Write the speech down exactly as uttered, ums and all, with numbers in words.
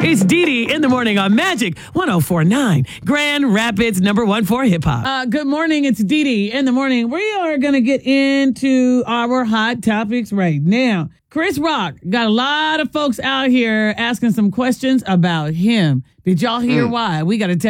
It's Dee Dee in the morning on Magic one oh four point nine, Grand Rapids number one for hip hop. Uh, good morning. It's Dee Dee in the morning. We are going to get into our hot topics right now. Chris Rock got a lot of folks out here asking some questions about him. Did y'all hear mm. why? We got to tell